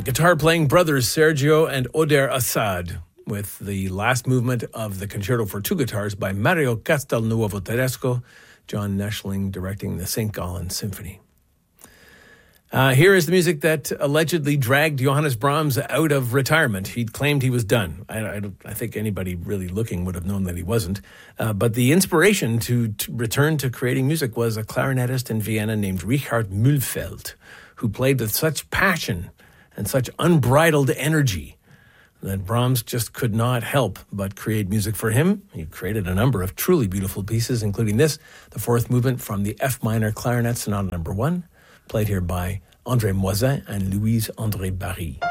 The guitar-playing brothers Sergio and Oder Assad, with the last movement of the Concerto for Two Guitars by Mario Castelnuovo Tedesco, John Neschling directing the St. Gallen Symphony. Here is the music that allegedly dragged Johannes Brahms out of retirement. He'd claimed he was done. I think anybody really looking would have known that he wasn't. But the inspiration to return to creating music was a clarinetist in Vienna named Richard Mühlfeld, who played with such passion and such unbridled energy that Brahms just could not help but create music for him. He created a number of truly beautiful pieces, including this, the fourth movement from the F minor Clarinet Sonata No. 1, played here by André Moisin and Louise André Barry.